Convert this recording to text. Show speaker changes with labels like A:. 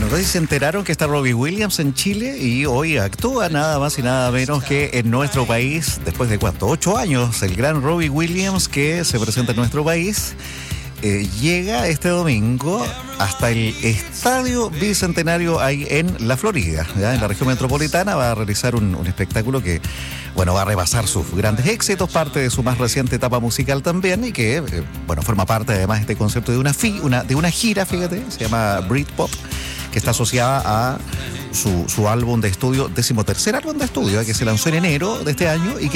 A: No sé si se enteraron que está Robbie Williams en Chile y hoy actúa nada más y nada menos que en nuestro país, después de ¿cuánto? 8 años, el gran Robbie Williams que se presenta en nuestro país. Llega este domingo hasta el Estadio Bicentenario ahí en la Florida, ¿ya? En la región metropolitana. Va a realizar un espectáculo que, bueno, va a repasar sus grandes éxitos, parte de su más reciente etapa musical también, y que, bueno, forma parte además de este concepto de una gira, fíjate, se llama Britpop, que está asociada a su álbum de estudio, 13º álbum de estudio, que se lanzó en enero de este año y que